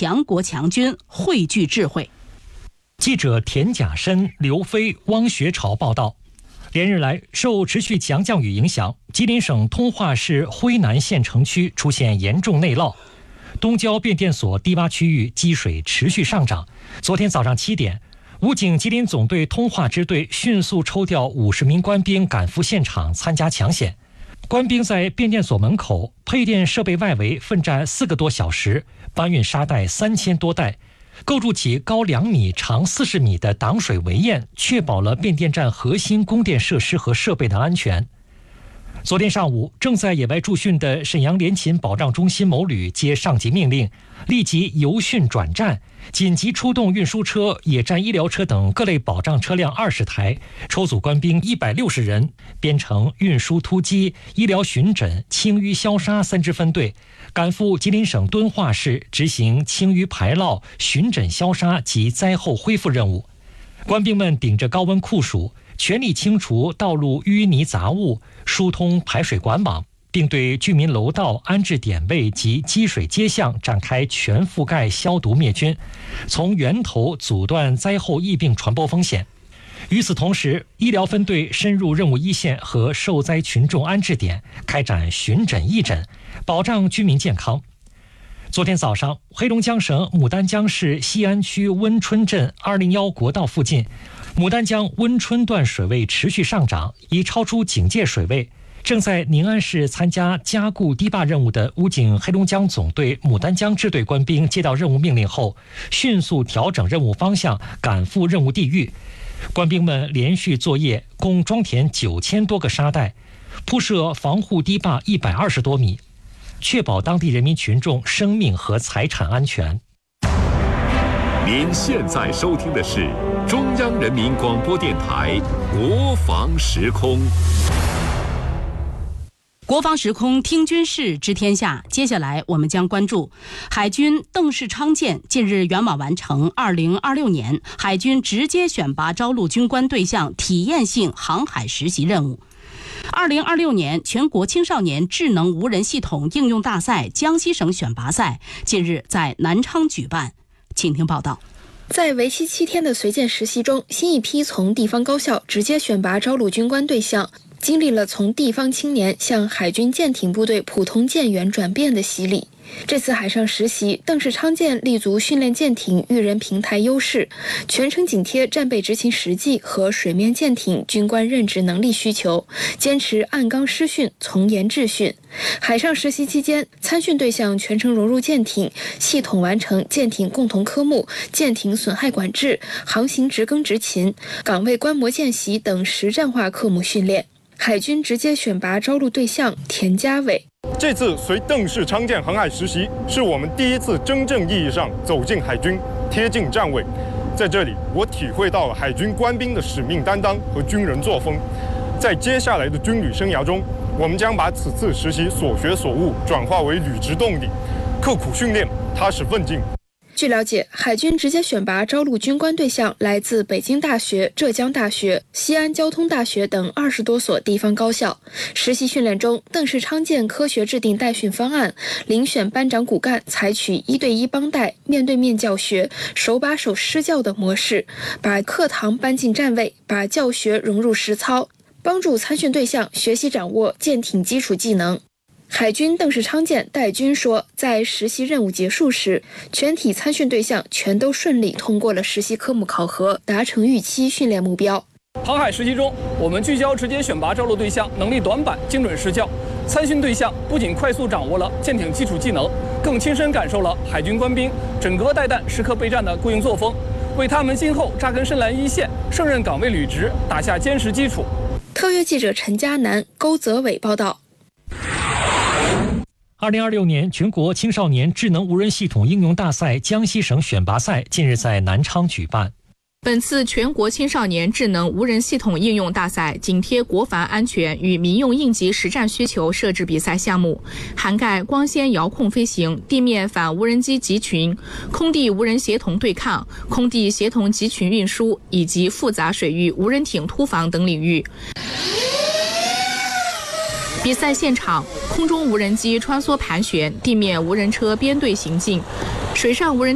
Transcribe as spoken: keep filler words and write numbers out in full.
强国强军，汇聚智慧。 记者田甲申、刘飞、汪学潮报道。连日来，受持续强降雨影响，吉林省通化市辉南县城区出现严重内涝，东郊变电所低洼区域积水持续上涨。昨天早上七点，武警吉林总队通化支队迅速抽调五十名官兵赶赴现场参加抢险。官兵在变电所门口、配电设备外围奋战四个多小时，搬运沙袋三千多袋，构筑起高两米、长四十米的挡水围堰，确保了变电站核心供电设施和设备的安全。昨天上午，正在野外驻训的沈阳联勤保障中心某旅接上级命令，立即由训转战，紧急出动运输车、野战医疗车等各类保障车辆二十台，抽组官兵一百六十人，编成运输突击、医疗巡诊、清淤消杀三支分队，赶赴吉林省敦化市执行清淤排涝、巡诊消杀及灾后恢复任务。官兵们顶着高温酷暑，全力清除道路淤泥杂物，疏通排水管网，并对居民楼道、安置点位及积水街巷展开全覆盖消毒灭菌，从源头阻断灾后疫病传播风险。与此同时，医疗分队深入任务一线和受灾群众安置点，开展巡诊义诊，保障居民健康。昨天早上，黑龙江省牡丹江市西安区温春镇二零一国道附近，牡丹江温春段水位持续上涨，已超出警戒水位。正在宁安市参加加固堤坝任务的武警黑龙江总队牡丹江支队官兵接到任务命令后，迅速调整任务方向，赶赴任务地域。官兵们连续作业，共装填九千多个沙袋，铺设防护堤坝一百二十多米，确保当地人民群众生命和财产安全。 您现在收听的是中央人民广播电台国防时空。 国防时空听军事知天下，接下来我们将关注海军邓世昌舰近日圆满完成二零二六年海军直接选拔招录军官对象体验性航海实习任务。二零二六年全国青少年智能无人系统应用大赛江西省选拔赛近日在南昌举办，请听报道。 在为期七天的随舰实习中，新一批从地方高校直接选拔招录军官对象经历了从地方青年向海军舰艇部队普通舰员转变的洗礼。这次海上实习，邓世昌舰立足训练舰艇育人平台优势，全程紧贴战备执勤实际和水面舰艇军官任职能力需求，坚持按纲施训、从严治训。海上实习期间，参训对象全程融入舰艇，系统完成舰艇共同科目、舰艇损害管制、航行值更执勤、岗位观摩见习等实战化科目训练。海军直接选拔招录对象田家伟。 这次随邓世昌舰航海实习，是我们第一次真正意义上走进海军，贴近战位。在这里，我体会到了海军官兵的使命担当和军人作风。在接下来的军旅生涯中，我们将把此次实习所学所悟转化为履职动力，刻苦训练，踏实奋进。 据了解，海军直接选拔招录军官对象来自北京大学、浙江大学、西安交通大学等二十多所地方高校。实习训练中，邓世昌舰科学制定带训方案，遴选班长骨干，采取一对一帮带、面对面教学、手把手施教的模式，把课堂搬进站位，把教学融入实操，帮助参训对象学习掌握舰艇基础技能。海军邓世昌舰代军说，在实习任务结束时，全体参训对象全都顺利通过了实习科目考核，达成预期训练目标。 航海实习中，我们聚焦直接选拔招录对象能力短板精准施教，参训对象不仅快速掌握了舰艇基础技能，更亲身感受了海军官兵整个带弹、时刻备战的雇佣作风，为他们今后扎根深蓝一线、胜任岗位履职打下坚实基础。 特约记者陈嘉南、勾泽伟报道。 二零二六年全国青少年智能无人系统应用大赛江西省选拔赛近日在南昌举办。 本次全国青少年智能无人系统应用大赛紧贴国防安全与民用应急实战需求设置比赛项目，涵盖光纤遥控飞行、地面反无人机集群、空地无人协同对抗、空地协同集群运输以及复杂水域无人艇突防等领域。比赛现场，空中无人机穿梭盘旋，地面无人车编队行进，水上无人